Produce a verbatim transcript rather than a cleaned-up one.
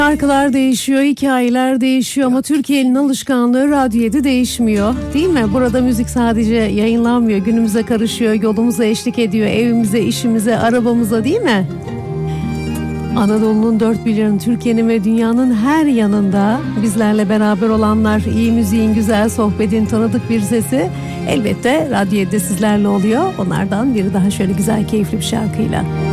Şarkılar değişiyor, hikayeler değişiyor ama Türkiye'nin alışkanlığı Radyo yedi değişmiyor, değil mi? Burada müzik sadece yayınlanmıyor, günümüze karışıyor, yolumuza eşlik ediyor, evimize, işimize, arabamıza, değil mi? Anadolu'nun dört bir yanı, Türkiye'nin ve dünyanın her yanında bizlerle beraber olanlar, iyi müziğin, güzel sohbetin, tanıdık bir sesi elbette Radyo yedi'de sizlerle oluyor. Onlardan biri daha şöyle güzel, keyifli bir şarkıyla.